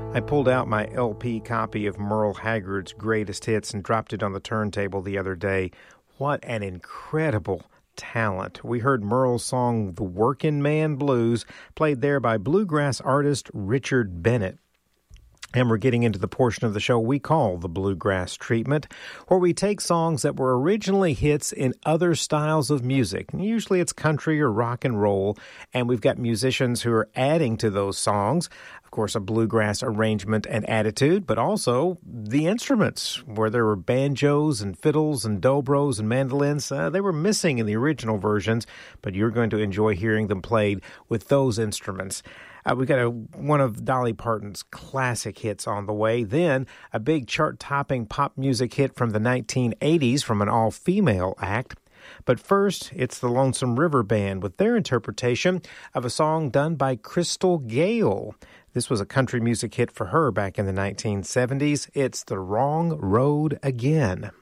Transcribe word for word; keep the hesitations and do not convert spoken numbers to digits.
I pulled out my L P copy of Merle Haggard's Greatest Hits and dropped it on the turntable the other day. What an incredible talent. We heard Merle's song The Workin' Man Blues, played there by bluegrass artist Richard Bennett. And we're getting into the portion of the show we call the Bluegrass Treatment, where we take songs that were originally hits in other styles of music. Usually it's country or rock and roll, and we've got musicians who are adding to those songs. Of course, a bluegrass arrangement and attitude, but also the instruments, where there were banjos and fiddles and dobros and mandolins. Uh, they were missing in the original versions, but you're going to enjoy hearing them played with those instruments. Uh, we've got a, one of Dolly Parton's classic hits on the way. Then a big chart-topping pop music hit from the nineteen eighties from an all-female act. But first, it's the Lonesome River Band with their interpretation of a song done by Crystal Gayle. This was a country music hit for her back in the nineteen seventies. It's The Wrong Road Again.